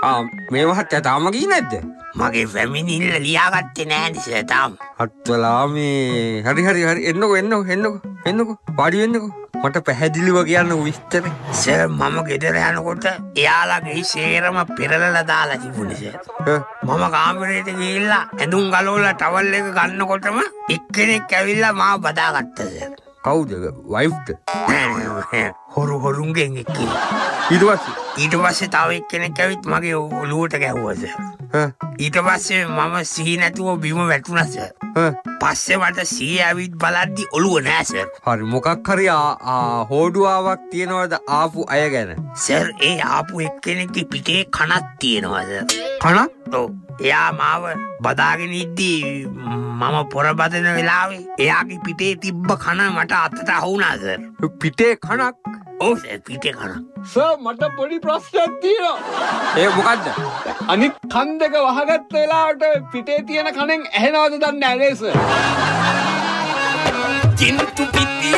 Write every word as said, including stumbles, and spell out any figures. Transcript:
ආ මේ මහත්තයා තාම ගියේ නැද්ද? මගේ ෆැමිලිල්ල ලියාගත්තේ නෑනේ සර් තාම. අත්වලා මේ හරි හරි හරි එන්නකෝ එන්නකෝ එන්නකෝ එන්නකෝ වාඩි වෙන්නකෝ. මට පැහැදිලිව කියන්න විස්තර. සර් මම ගෙදර යනකොට එයාලගේ සේරම පෙරලලා දාලා තිබුණේ සර්. මම කාමරේට ගිහිල්ලා ඇඳුම් ගලවලා ටවල් එක ගන්නකොටම එක්කෙනෙක් ඇවිල්ලා මාව බදාගත්තා සර්. කවුද? වයිෆ්ද? හොරු හොරුන්ගෙන් එක්කෙනෙක්. ඊට පස්සේ ඊට පස්සේ තව එක්කෙනෙක් ඇවිත් මගේ ඔලුවට ගැහුවා සර්. ඊට පස්සේ මම සිහි නැතුව බිම වැටුණා සර්. පස්සේ මට සිහි ඇවිත් බලද්දි ඔලුව නෑ සර්. හරි මොකක් හරි හෝඩුවාවක් තියනවද ආපු අය ගැන? සර් ඒ ආපු එක්කෙනෙක්ගේ පිටේ කනක් තියෙනවා සර්. කනක්? ඔව්. එයා මාව බදාගෙන ඉද්දී මම පොර බදන වෙලාවේ එයාගේ පිටේ තිබ්බ කන මට අතට අහුණා සර්. පිටේ කනක්? ඔව් සර් පිටේ කනක්. සර් මට පොඩි ප්‍රශ්නයක් තියෙනවා. ඒ මොකද්ද? අනිත් කන් දෙක වහගත්ත වෙලාවට පිටේ තියෙන කනෙන් ඇහෙනවද දන්නේ නැහැ නේද සර්? චින්තු පිටි